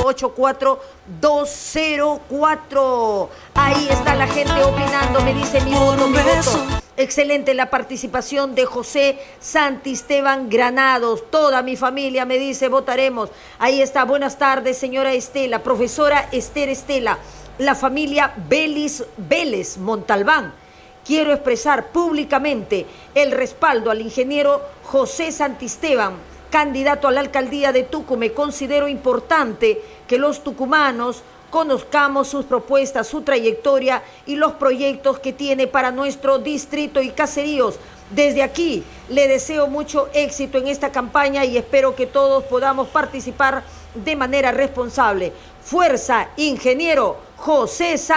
984-204. Ahí está la gente opinando, me dice mi voto, mi voto. Excelente la participación de José Santisteban Granados. Toda mi familia me dice votaremos. Ahí está, buenas tardes señora Estela, profesora Esther Estela, la familia Vélez Montalbán. Quiero expresar públicamente el respaldo al ingeniero José Santisteban, candidato a la alcaldía de Tucumán. Considero importante que los tucumanos conozcamos sus propuestas, su trayectoria y los proyectos que tiene para nuestro distrito y caseríos. Desde aquí le deseo mucho éxito en esta campaña y espero que todos podamos participar de manera responsable. Fuerza, ingeniero José Santisteban.